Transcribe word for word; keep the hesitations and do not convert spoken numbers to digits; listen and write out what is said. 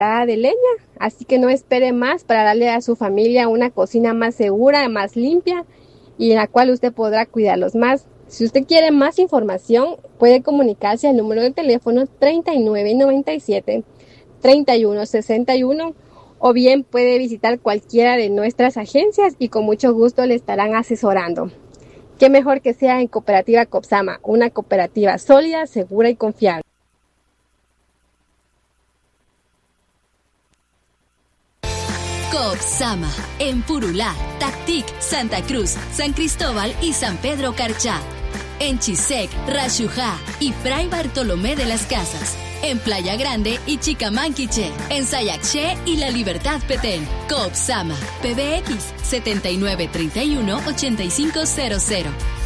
de leña, así que no espere más para darle a su familia una cocina más segura, más limpia y en la cual usted podrá cuidarlos más. Si usted quiere más información, puede comunicarse al número de teléfono treinta y nueve noventa y siete, treinta y uno sesenta y uno o bien puede visitar cualquiera de nuestras agencias y con mucho gusto le estarán asesorando. Qué mejor que sea en Cooperativa Copsama, una cooperativa sólida, segura y confiable. Copsama, en Purulá, Tactic, Santa Cruz, San Cristóbal y San Pedro Carchá. En Chisec, Rayujá y Fray Bartolomé de las Casas. En Playa Grande y Chicamanquiche. En Sayaché y La Libertad Petén. Copsama, P B X setenta y nueve treinta y uno ochenta y cinco cero cero.